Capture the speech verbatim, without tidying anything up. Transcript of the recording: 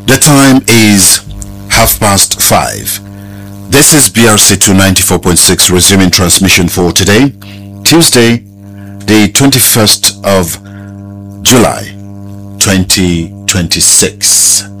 The time is half past five. This is B R C two ninety-four point six resuming transmission for today, Tuesday, the twenty-first of July, twenty twenty-six.